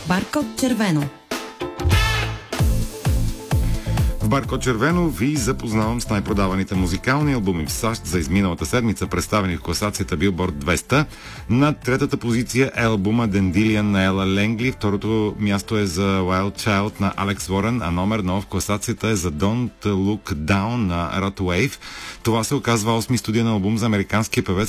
Баркод червено. В Баркод червено ви запознавам с най-продаваните музикални албуми в САЩ за изминалата седмица, представени в класацията Billboard 200. На третата позиция е албума Dandelion на Ела Ленгли, второто място е за Wild Child на Алекс Уорън, а номер 1 в класацията е за Don't Look Down на Rod Wave. Това се оказва 8-ми студиен албум за американския певец,